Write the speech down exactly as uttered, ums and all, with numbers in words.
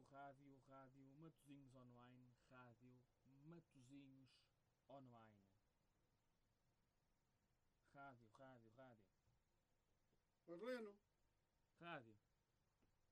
rádio, rádio, Matosinhos online, rádio, Matosinhos online. Rádio, rádio, rádio. Marleno. Rádio.